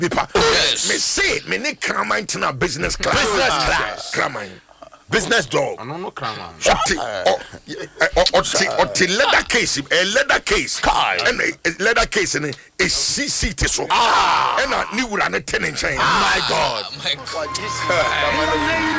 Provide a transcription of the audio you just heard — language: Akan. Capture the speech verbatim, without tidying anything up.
Bipa. Yes. Me say me ne Kraman tina business class. Business class. Kraman. Business dog. I don't know Kraman. Oti oti oti leather case, a leather case. And a leather case and a C C T so. Ah. And a new run a ten inch. My God. My God.